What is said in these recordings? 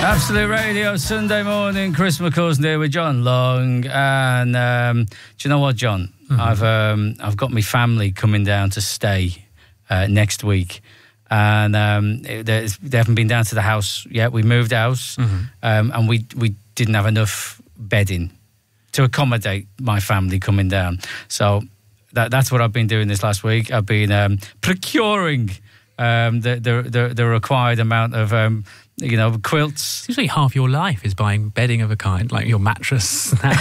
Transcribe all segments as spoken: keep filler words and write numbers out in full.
Absolute Radio, Sunday morning. Chris McCausland here with John Long. And um, do you know what, John? Mm-hmm. I've um, I've got my family coming down to stay uh, next week. And um, they, they haven't been down to the house yet. We moved house, mm-hmm. um, and we, we didn't have enough bedding to accommodate my family coming down. So that, that's what I've been doing this last week. I've been um, procuring um, the, the, the, the required amount of... Um, you know, quilts. Seems like half your life is buying bedding of a kind, like your mattress. That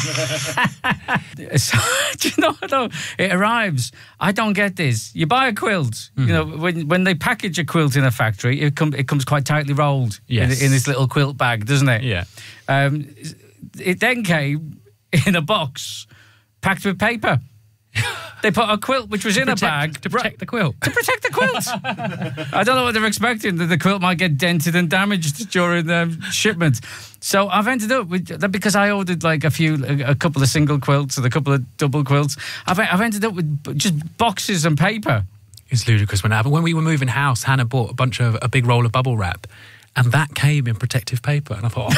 so, do you know what, though? It arrives. I don't get this. You buy a quilt. Mm-hmm. You know, when when they package a quilt in a factory, it, com- it comes quite tightly rolled yes. in, in this little quilt bag, doesn't it? Yeah. Um, it then came in a box packed with paper. They put a quilt which was in protect, a bag to protect the quilt. To protect the quilt. I don't know what they're expecting, that the quilt might get dented and damaged during um, shipment. So I've ended up with that because I ordered like a few, a, a couple of single quilts and a couple of double quilts. I've I've ended up with just boxes and paper. It's ludicrous when it happened. When we were moving house, Hannah bought a bunch of a big roll of bubble wrap. And that came in protective paper. And I thought,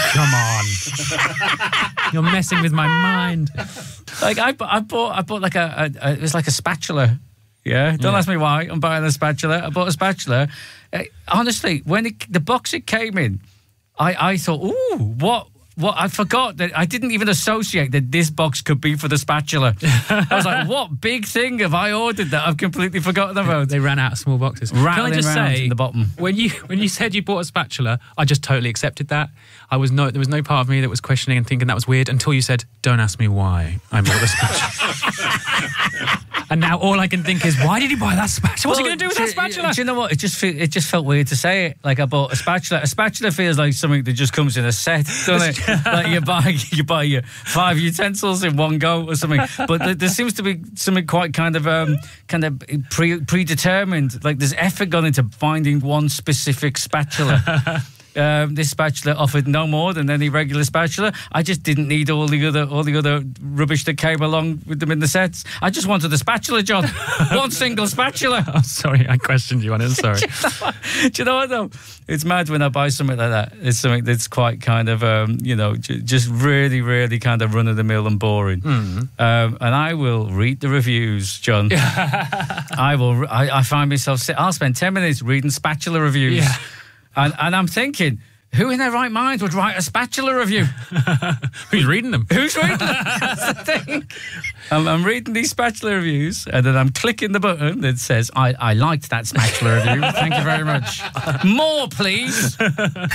oh, come on. You're messing with my mind. Like, I, I bought I bought like a, a, a... It was like a spatula. Yeah? Don't yeah. ask me why I'm buying a spatula. I bought a spatula. Uh, honestly, when it, the box it came in, I, I thought, ooh, what... What I forgot that I didn't even associate that this box could be for the spatula. I was like, "What big thing have I ordered that I've completely forgotten about?" They ran out of small boxes. Rattling Can I just around say, in the bottom. when you when you said you bought a spatula, I just totally accepted that. I was no, there was no part of me that was questioning and thinking that was weird until you said, "Don't ask me why I bought the spatula." And now all I can think is, why did he buy that spatula? What's well, he going to do with do, that spatula? Do you know what? It just feel, it just felt weird to say it. Like I bought a spatula. A spatula feels like something that just comes in a set, doesn't it? Like you buy you buy your five utensils in one go or something. But there, there seems to be something quite kind of um, kind of pre, predetermined. Like there's effort gone into finding one specific spatula. Um, this spatula offered no more than any regular spatula. I just didn't need all the other all the other rubbish that came along with them in the sets. I just wanted a spatula, John. One single spatula. I'm sorry, I questioned you on it. Sorry. do, you know do you know what though? It's mad when I buy something like that. It's something that's quite kind of um, you know j- just really, really kind of run of the mill and boring. Mm-hmm. Um, and I will read the reviews, John. I will. I, I find myself. I'll spend ten minutes reading spatula reviews. Yeah. And, and I'm thinking, who in their right mind would write a spatula review? Who's reading them? Who's reading them? That's the thing. I'm, I'm reading these spatula reviews, and then I'm clicking the button that says, I, I liked that spatula review. Thank you very much. More, please.